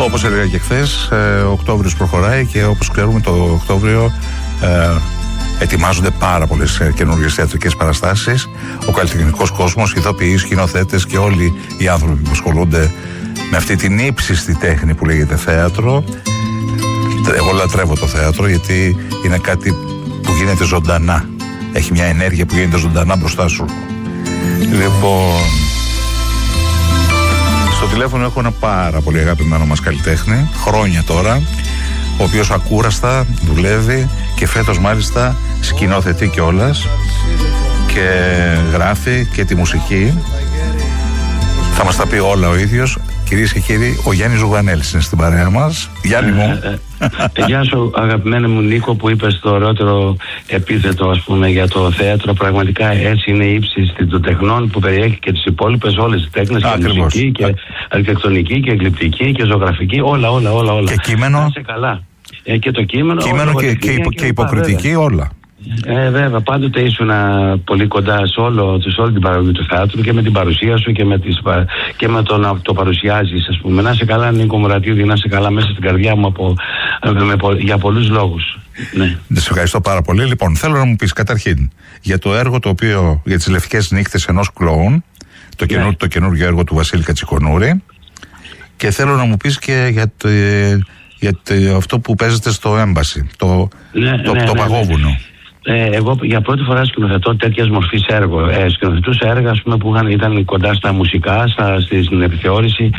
Όπως έλεγα και χθες, ο Οκτώβριος προχωράει και όπως ξέρουμε το Οκτώβριο ετοιμάζονται πάρα πολλές καινούργιες θεατρικές παραστάσεις. Ο καλλιτεχνικός κόσμος, ηθοποιοί, σκηνοθέτες και όλοι οι άνθρωποι που ασχολούνται με αυτή την ύψιστη τέχνη που λέγεται θέατρο. Εγώ λατρεύω το θέατρο γιατί είναι κάτι που γίνεται ζωντανά. Έχει μια ενέργεια που γίνεται ζωντανά μπροστά σου. Λοιπόν, στο τηλέφωνο έχω ένα πάρα πολύ αγαπημένο μας καλλιτέχνη, χρόνια τώρα, ο οποίος ακούραστα δουλεύει και φέτος μάλιστα σκηνοθετεί κιόλας και γράφει και τη μουσική. Θα μας τα πει όλα ο ίδιος. Κυρίες και κύριοι, ο Γιάννης Ζουγανέλης είναι στην παρέα μας. Γιάννη μου. Γεια σου αγαπημένη μου Νίκο, που είπες το ωραιότερο επίθετο, ας πούμε, για το θέατρο. Πραγματικά έτσι είναι η ύψη των τεχνών που περιέχει και τις υπόλοιπες όλες τις τέχνες, και μουσική και αρχιτεκτονική και γλυπτική και ζωγραφική, όλα. Και κείμενο. Να είσαι καλά. Και το κείμενο και υποκριτική, όλα. Βέβαια, πάντοτε ήσουν πολύ κοντά σε όλη την παραγωγή του θεάτρου και με την παρουσία σου και με το να το παρουσιάζεις, ας πούμε. Να είσαι καλά, Νίκο Μουρατίδη, να είσαι καλά μέσα στην καρδιά μου για πολλούς λόγους. Ναι. Σε ευχαριστώ πάρα πολύ. Λοιπόν, θέλω να μου πεις καταρχήν για το έργο το οποίο, για τις λευκές νύχτες ενός κλόουν, το καινούργιο έργο του Βασίλη Κατσικονούρη, και θέλω να μου πεις και για αυτό που παίζεται στο Embassy, το Παγόβουνο. Εγώ για πρώτη φορά σκηνοθετώ τέτοιας μορφής έργο. Σκηνοθετούσα έργα, ας πούμε, που ήταν κοντά στα μουσικά, στην επιθεώρηση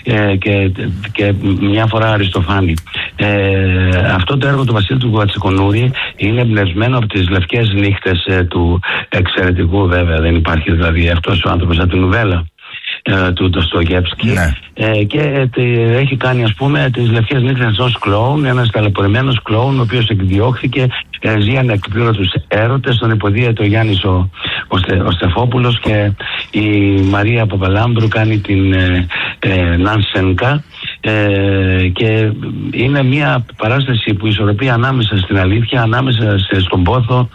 και μια φορά Αριστοφάνη. Αυτό το έργο του Βασίλη του Κατσικονούρη είναι εμπνευσμένο από τις λευκές νύχτες του εξαιρετικού, βέβαια, δεν υπάρχει δηλαδή αυτός ο άνθρωπος από την νουβέλα του Ντοστογεύσκη, ναι. Και έχει κάνει, ας πούμε, τις λευκές νύχτες ενός κλόουν, ένας ταλαιπωρημένος κλόουν, ο οποίος εκδιώχθηκε, ζει ανεκπλήρωτους έρωτες, τον υποδίεται ο Γιάννης ο Στεφόπουλος, και η Μαρία Παπαλάμπρου κάνει την Νανσενκα, και είναι μια παράσταση που ισορροπεί ανάμεσα στην αλήθεια, ανάμεσα στον πόθο,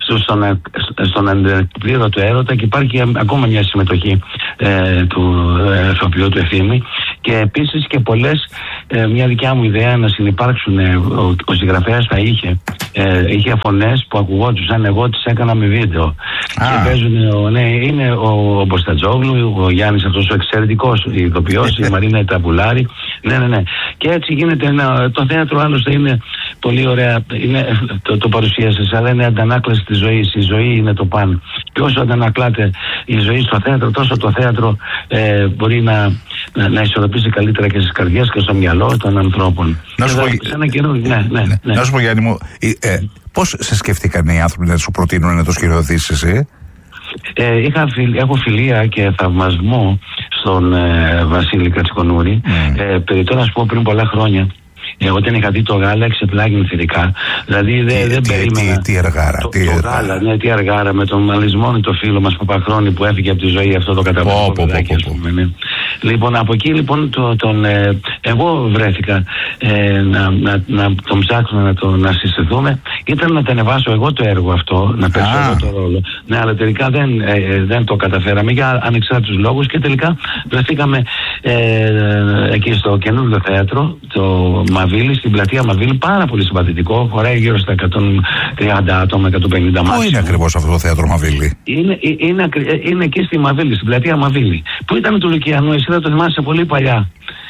στον ανεκπλήρωτο έρωτα, και υπάρχει ακόμα μια συμμετοχή του ηθοποιού του Ευθύμη, και επίσης και πολλές, μια δικιά μου ιδέα να συνυπάρξουν. Ο συγγραφέας θα είχε φωνές που ακουγόντουσαν, εγώ τις έκανα με βίντεο. Και παίζουν, είναι ο Μποστατζόγλου, ο Γιάννης αυτός ο εξαιρετικός ηθοποιός, η Μαρίνα Ταπουλάρη. Ναι. Και έτσι γίνεται το θέατρο, άλλωστε είναι πολύ ωραία, το παρουσίασες, αλλά είναι αντανάκλαση της ζωής. Η ζωή είναι το παν. Και όσο αντανακλάται η ζωή στο θέατρο, τόσο το θέατρο μπορεί να ισορροπήσει καλύτερα και στις καρδιές και στο μυαλό των ανθρώπων. Να σου πω, Γιάννη μου, πώς σε σκεφτήκαν οι άνθρωποι να σου προτείνουν να το σκηνοθετήσεις εσύ? Έχω φιλία και θαυμασμό στον Βασίλη Κατσικονούρη. Περιττό να σου πω, πριν πολλά χρόνια, όταν είχα δει το γάλα, εξεπλάγει θετικά. Δηλαδή δεν περίμενα. Τι αργάρα. Τι αργάρα, με τον μαλισμόνι το φίλο μας Παπαχρόνη που έφυγε από τη ζωή, αυτό το καταπληκτικό παιδάκι, ας πούμε. Λοιπόν, από εκεί λοιπόν εγώ βρέθηκα να τον ψάξουμε, να συστηθούμε. Ήταν να τα ανεβάσω εγώ το έργο αυτό, να παίξω εγώ το ρόλο. Ναι, αλλά τελικά δεν το καταφέραμε για ανεξάρτητους λόγους, και τελικά βρεθήκαμε εκεί στο καινούργιο θέατρο, το Μαβίλη, στην πλατεία Μαβίλη, πάρα πολύ συμπαθητικό, χωράει γύρω στα 130 άτομα, 150 μάτια. Πού είναι ακριβώς αυτό το θέατρο Μαβίλη? Είναι εκεί στη Μαβίλη, στην πλατεία Μαβίλη, που ήταν του Λυκιανού, εσύ θα το θυμάσαι πολύ παλιά.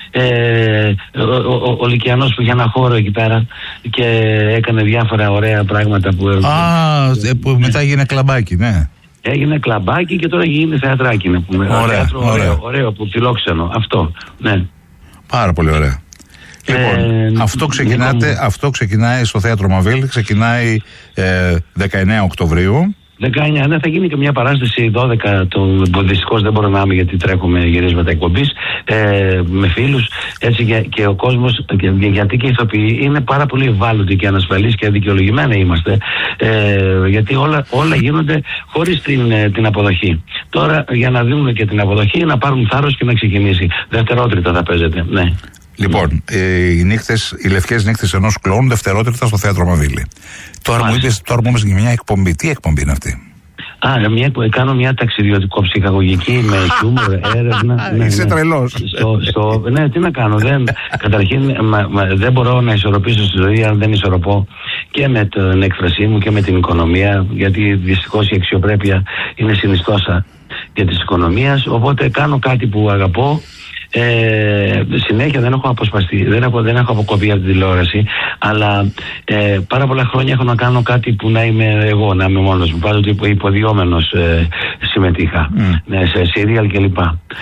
Ο Λυκιανός που είχε ένα χώρο εκεί πέρα και έκανε διάφορα ωραία πράγματα που μετά έγινε κλαμπάκι, ναι. Έγινε κλαμπάκι και τώρα γίνει θεατράκι, να πούμε. Ωραίο, που φιλόξενο. Αυτό, ναι. Πάρα πολύ ωραία. Λοιπόν, αυτό ξεκινάει στο θέατρο Μαβίλη, ξεκινάει 19 Οκτωβρίου. 19, θα γίνει και μια παράσταση 12 το δυστυχώς δεν μπορώ να είμαι, γιατί τρέχουμε γυρίσματα εκπομπής με φίλους, έτσι, και ο κόσμος, γιατί και οι ηθοποιοί είναι πάρα πολύ ευάλωτοι και ανασφαλείς και δικαιολογημένοι είμαστε, γιατί όλα γίνονται χωρίς την αποδοχή. Τώρα, για να δίνουν και την αποδοχή, να πάρουν θάρρος και να ξεκινήσει. Δευτερότριτα θα παίζεται, ναι. Λοιπόν, οι λευκές νύχτες ενός κλόουν, δευτερότριτα στο θέατρο Μαβίλη. Τώρα μου είπες για μια εκπομπή. Τι εκπομπή είναι αυτή? Κάνω μια ταξιδιωτικο-ψυχαγωγική με χιούμορ, έρευνα. Είσαι τρελός. Ναι, τι να κάνω. Καταρχήν, δεν μπορώ να ισορροπήσω στη ζωή αν δεν ισορροπώ και με την έκφρασή μου και με την οικονομία, γιατί δυστυχώς η αξιοπρέπεια είναι συνιστόσα για της οικονομίας. Οπότε κάνω κάτι που αγαπώ. Συνέχεια δεν έχω αποσπαστεί, δεν έχω αποκοπεί από την τηλεόραση, αλλά πάρα πολλά χρόνια έχω να κάνω κάτι που να είμαι εγώ, να είμαι μόνος μου. Πάντοτε υποδιόμενος συμμετείχα σε σύριαλ κλπ.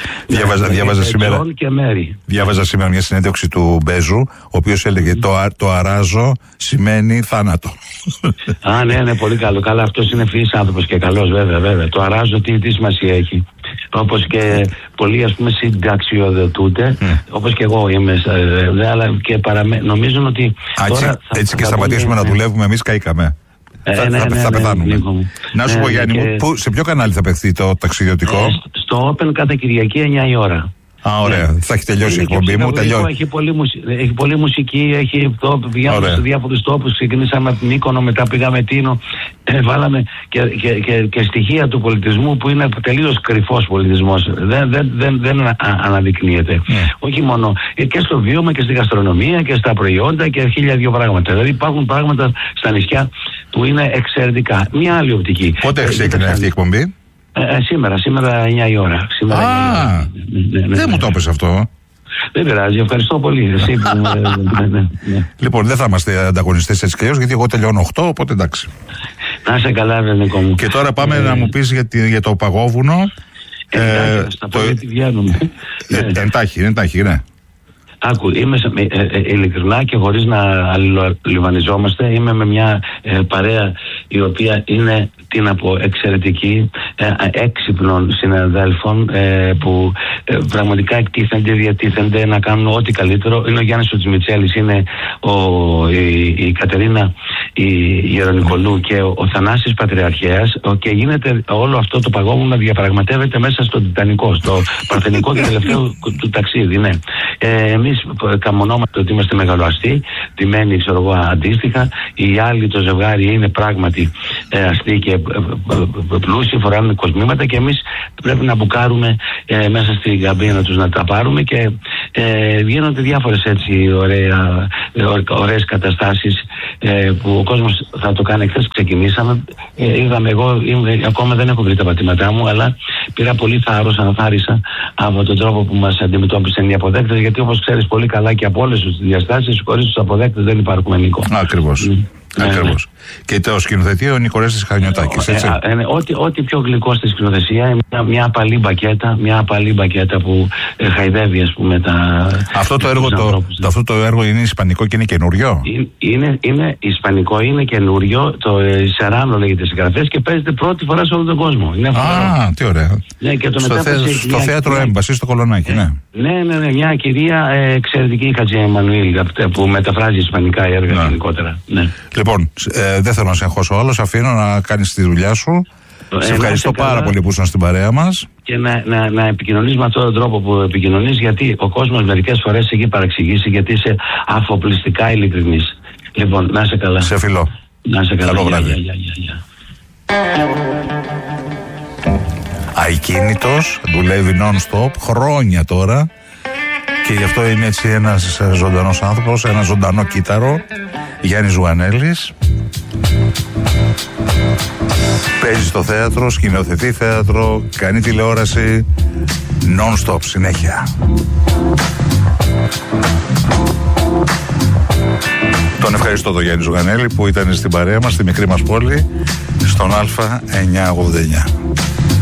Διάβαζα σήμερα μια συνέντευξη του Μπέζου, ο οποίος έλεγε το αράζω σημαίνει θάνατο. Ναι, πολύ καλό. Καλά, αυτός είναι ευφυής άνθρωπος και καλός, βέβαια. Το αράζω τι σημασία έχει. Όπως και πολλοί, ας πούμε, συνταξιοδοτούνται, όπως και εγώ είμαι, αλλά και νομίζουν ότι τώρα έτσι και σταματήσουμε να δουλεύουμε, εμείς καήκαμε. Θα πεθάνουμε. Να σου πω, Γιάννη μου, σε ποιο κανάλι θα παιχθεί το ταξιδιωτικό? Στο Open κατά Κυριακή 9 η ώρα. Ωραία. Θα έχει τελειώσει η εκπομπή μου. Έχει πολλή μουσική, πηγαίνουμε σε διάφορους τόπους. Ξεκινήσαμε από την Μύκονο, μετά πήγαμε Τίνο. Βάλαμε και στοιχεία του πολιτισμού που είναι τελείως κρυφός πολιτισμός. Δεν αναδεικνύεται. Όχι μόνο και στο βίωμα και στη γαστρονομία και στα προϊόντα και 1002 πράγματα. Δηλαδή υπάρχουν πράγματα στα νησιά που είναι εξαιρετικά. Μια άλλη οπτική. Πότε ξεκινάει αυτή η εκπομπή? Σήμερα 9 η ώρα. Δεν μου το έπαιζε αυτό. Δεν πειράζει, ευχαριστώ πολύ. Λοιπόν, δεν θα είμαστε ανταγωνιστές έτσι κι αλλιώς, γιατί εγώ τελειώνω 8, οπότε εντάξει. Να είσαι καλά, Νίκο μου. Και τώρα πάμε να μου πεις για το παγόβουνο. Στα πολύ βγαίνουμε. Εντάχει, ναι. Άκου, είμαι ειλικρινά και χωρίς να αλληλολιβανιζόμαστε, είμαι με μια παρέα η οποία είναι, τι να πω, εξαιρετική, έξυπνων συναδέλφων που πραγματικά εκτίθενται, διατίθενται να κάνουν ό,τι καλύτερο. Είναι ο Γιάννης ο Τσιμιτσέλης, είναι η Κατερίνα η Γερονικολού και ο Θανάσης Πατριαρχέας, και γίνεται όλο αυτό το παγόβουνο να διαπραγματεύεται μέσα στο Τιτανικό, στο παρθενικό και τελευταίο του ταξίδι, ναι. Εμείς καμονόμαστε ότι είμαστε μεγαλοαστοί, τιμένοι, ξέρω εγώ, αντίστοιχα. Οι άλλοι, το ζευγάρι, είναι πράγματι αστεί και πλούσιοι, φοράνε κοσμήματα, και εμείς πρέπει να μπουκάρουμε μέσα στην καμπίνα τους, να τα πάρουμε, και γίνονται διάφορες έτσι ωραίες καταστάσεις που ο κόσμος θα το κάνει. Χθες ξεκινήσαμε, είδαμε, εγώ ακόμα δεν έχω βρει τα πατήματά μου, αλλά πήρα πολύ θάρρος, αναθάρισα από τον τρόπο που μας αντιμετώπισαν οι αποδέκτες, γιατί όπως ξέρεις πολύ καλά και από όλες τις διαστάσεις, χωρίς τους αποδέκτες δεν υπάρχουμε, Νίκο. Ακριβώς. Ακριβώς. Και το σκηνοθετεί ο Νικορέστης Χαρνιωτάκης, έτσι. Ό,τι πιο γλυκό στη σκηνοθεσία, μια απαλή μπακέτα που χαϊδεύει, ας πούμε, αυτό το έργο είναι ισπανικό και είναι καινούριο. Είναι ισπανικό, είναι καινούριο. Το Σεράνο λέγεται συγγραφέας και παίζεται πρώτη φορά σε όλο τον κόσμο. Τι ωραία. Ναι, και στο θέατρο Έμπαση, στο Κολονάκι, ναι. Ναι, μια κυρία εξαιρετική, η Χατζη Εμμανουήλ, που μεταφράζει ισπανικά έργα γενικότερα. Ναι. Λοιπόν, δεν θέλω να σε αγχώσω άλλο, αφήνω να κάνεις τη δουλειά σου. Σε ευχαριστώ πάρα πολύ που ήσουν στην παρέα μας. Και να επικοινωνείς με αυτόν τον τρόπο που επικοινωνείς, γιατί ο κόσμος μερικές φορές έχει παραξηγήσει, γιατί είσαι αφοπλιστικά ειλικρινής. Λοιπόν, να είσαι καλά. Σε φιλώ. Να είσαι καλά. Καλό βράδυ. Ακίνητος, δουλεύει non-stop, χρόνια τώρα, και γι' αυτό είναι έτσι ένας ζωντανός άνθρωπος, ένα ζωντανό κύτταρο. Γιάννης Ζουγανέλης. Παίζει στο θέατρο, σκηνοθετεί θέατρο, κάνει τηλεόραση, non-stop, συνέχεια. Τον ευχαριστώ τον Γιάννη Ζουγανέλη που ήταν στην παρέα μας, στη μικρή μας πόλη, στον Α989.